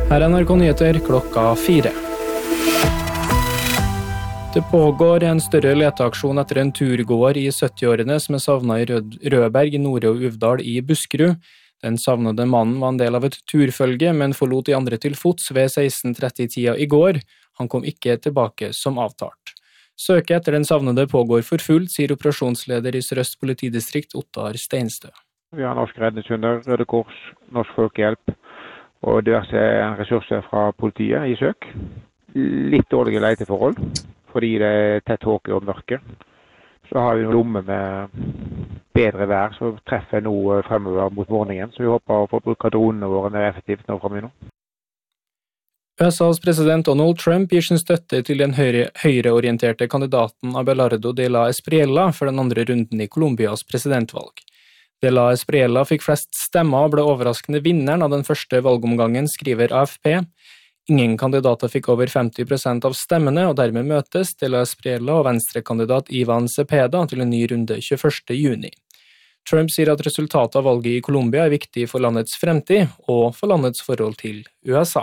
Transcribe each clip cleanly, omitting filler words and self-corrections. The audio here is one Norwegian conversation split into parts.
Her er NRK Nyheter klokka 4. Det pågår en større leteaksjon etter en turgåer i 70-årene som er savnet i Rødberg, Nore og Uvdal i Buskerud. Den savnede mannen var en del av et turfølge, men forlot de andre til fots ved 16:30-tida i går. Han kom ikke tilbake som avtalt. Søket etter den savnede pågår for fullt, sier operasjonsleder i Sør-Øst politidistrikt Ottar Steinstø. Vi har Norsk Redningshunder, Røde Kors, Norsk Folkehjelp og diverse ressurser fra politiet i søk. Litt dårlige leteforhold, fordi det er tett tåke og mørke. Så har vi en lomme med bedre vær, så treffer nå fremover mot morgenen. Så vi håper å få bruke dronene våre mer effektivt nå fremover. USAs president Donald Trump gir sin støtte til den høyreorienterte kandidaten Abelardo de la Espriella for den andre runden i Colombias presidentvalg. De la Espriella fikk flest stemmer og ble overraskende vinneren av den første valgomgangen, skriver AFP. Ingen kandidater fikk over 50% av stemmene, og dermed møtes De la Espriella og venstrekandidat Ivan Cepeda til en ny runde 21. juni. Trump sier at resultatet av valget i Colombia er viktig for landets fremtid og for landets forhold til USA.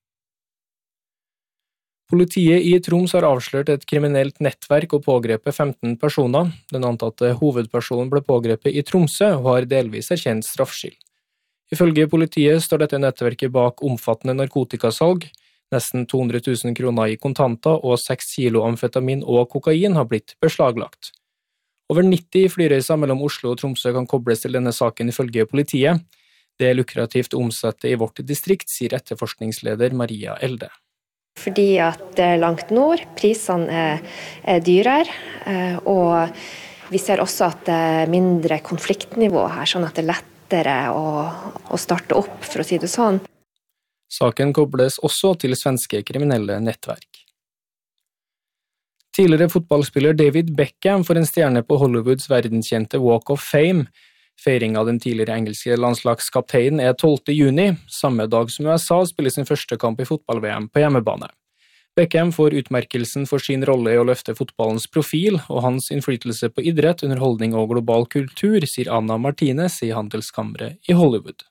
Politiet i Troms har avslørt et kriminelt nettverk og pågrepet 15 personer. Den antatte hovedpersonen ble pågrepet i Tromsø og har delvis erkjent straffskyld. Ifølge politiet står dette nettverket bak omfattende narkotikasalg. Nesten 200 000 kroner i kontanter og 6 kilo amfetamin og kokain har blitt beslaglagt. Over 90 flyreiser mellom Oslo og Tromsø kan kobles til denne saken ifølge politiet. Det er lukrativt å omsette i vårt distrikt, sier etterforskningsleder Maria Elde. Fordi at det er langt nord, prisene er dyrere, og vi ser også at det er mindre konfliktnivå her, sånn at det er lettere å starte opp, for å si det sånn. Saken kobles også til svenske kriminelle nettverk. Tidligere fotballspiller David Beckham får en stjerne på Hollywoods verdenskjente Walk of Fame. Feiring av den tidligere engelske landslagskapteinen er 12. juni, samme dag som USA spiller sin første kamp i fotball-VM på hjemmebane. Beckham får utmerkelsen for sin rolle i å løfte fotballens profil, og hans innflytelse på idrett, underholdning og global kultur, sier Anna Martinez i Handelskammeret i Hollywood.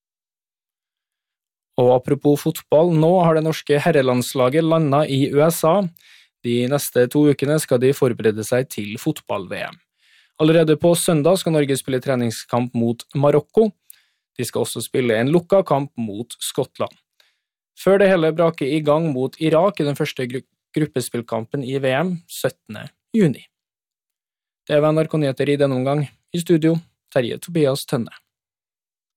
Og apropos fotball, nå har det norske herrelandslaget landet i USA. De neste 2 ukene skal de forberede seg til fotball-VM. Allerede på søndag skal Norge spille treningskamp mot Marokko. De skal også spille en lukka kamp mot Skottland. Før det hele braker i gang mot Irak i den første gruppespillkampen i VM 17. juni. Det var NRK Nyheter i denne omgang. I studio, Terje Tobias Tønne.